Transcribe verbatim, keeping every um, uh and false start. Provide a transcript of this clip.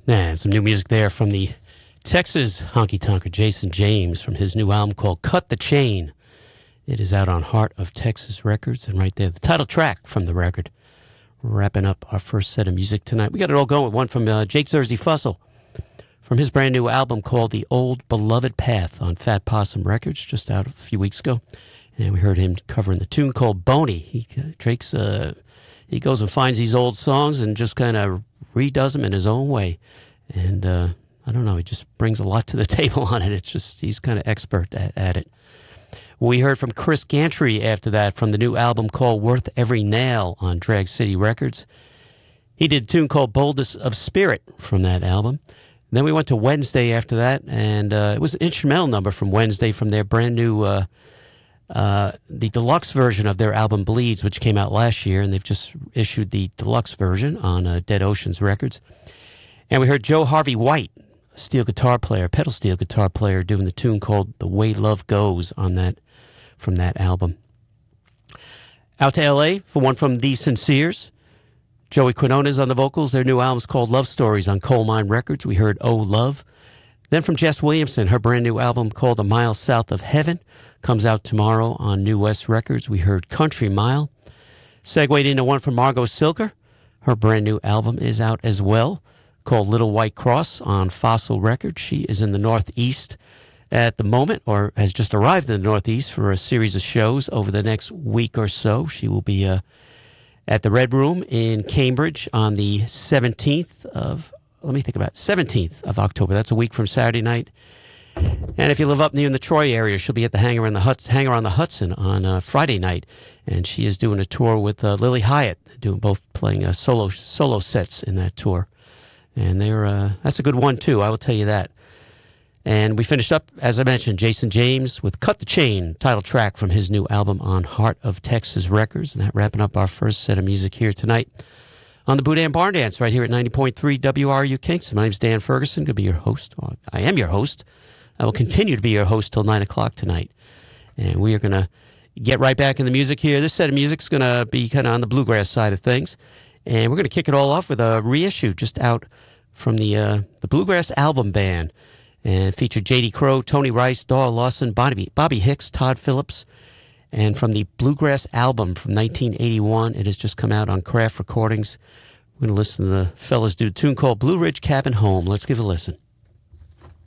And some new music there from the Texas honky-tonker Jason James from his new album called Cut the Chain. It is out on Heart of Texas Records, and right there, the title track from the record. Wrapping up our first set of music tonight. We got it all going with one from uh, Jake Zersey Fussell from his brand new album called The Old Beloved Path on Fat Possum Records, just out a few weeks ago. And we heard him covering the tune called Boney. He, uh, Drake's, uh, he goes and finds these old songs and just kind of redoes them in his own way. And uh, I don't know, he just brings a lot to the table on it. It's just, he's kind of expert at, at it. We heard from Chris Gantry after that from the new album called Worth Every Nail on Drag City Records. He did a tune called Boldness of Spirit from that album. And then we went to Wednesday after that, and uh, it was an instrumental number from Wednesday from their brand new, uh, uh, the deluxe version of their album Bleeds, which came out last year, and they've just issued the deluxe version on uh, Dead Oceans Records. And we heard Joe Harvey White, steel guitar player, pedal steel guitar player, doing the tune called The Way Love Goes on that, from that album. Out to L A for one from The Sinceres. Joey Quinones on the vocals. Their new album's called Love Stories on Coal Mine Records. We heard Oh Love. Then from Jess Williamson, her brand new album called A Mile South of Heaven comes out tomorrow on New West Records. We heard Country Mile. Segued into one from Margot Silker. Her brand new album is out as well, called Little White Cross on Fossil Records. She is in the Northeast at the moment, or has just arrived in the Northeast for a series of shows over the next week or so. She will be uh, at the Red Room in Cambridge on the seventeenth of, let me think about it, seventeenth of October. That's a week from Saturday night. And if you live up near in the Troy area, she'll be at the Hangar on the, Huts, Hangar on the Hudson on uh, Friday night. And she is doing a tour with uh, Lily Hyatt, doing both playing uh, solo solo sets in that tour. And they're uh, that's a good one, too, I will tell you that. And we finished up, as I mentioned, Jason James with Cut the Chain, title track from his new album on Heart of Texas Records. And that wrapping up our first set of music here tonight on the Boudin Barn Dance right here at ninety point three W R U Kingston. My name's Dan Ferguson, going to be your host. Well, I am your host. I will continue to be your host till nine o'clock tonight. And we are going to get right back in the music here. This set of music is going to be kind of on the bluegrass side of things. And we're going to kick it all off with a reissue just out from the uh, the Bluegrass Album Band, and featured J D Crowe, Tony Rice, Doyle Lawson, Bobby, Bobby Hicks, Todd Phillips. And from the Bluegrass album from nineteen eighty-one, it has just come out on Craft Recordings. We're going to listen to the fellas do a tune called Blue Ridge Cabin Home. Let's give it a listen.